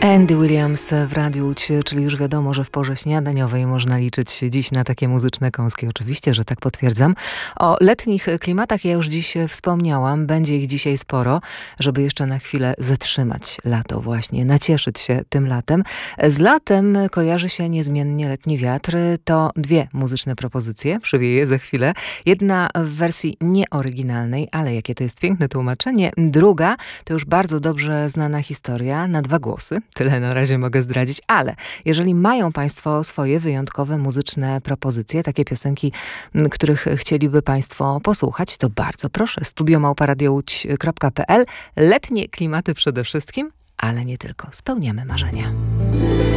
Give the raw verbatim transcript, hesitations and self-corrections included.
Andy Williams w Radiu Łódź, czyli już wiadomo, że w porze śniadaniowej można liczyć dziś na takie muzyczne kąski. Oczywiście, że tak potwierdzam. O letnich klimatach ja już dziś wspomniałam. Będzie ich dzisiaj sporo, żeby jeszcze na chwilę zatrzymać lato właśnie, nacieszyć się tym latem. Z latem kojarzy się niezmiennie letni wiatr. To dwie muzyczne propozycje, przywieję za chwilę. Jedna w wersji nieoryginalnej, ale jakie to jest piękne tłumaczenie. Druga to już bardzo dobrze znana historia na dwa głosy. Tyle na razie mogę zdradzić, ale jeżeli mają Państwo swoje wyjątkowe muzyczne propozycje, takie piosenki, których chcieliby Państwo posłuchać, to bardzo proszę. studio małpa radio łódź kropka pe el. Letnie klimaty przede wszystkim, ale nie tylko. Spełniamy marzenia.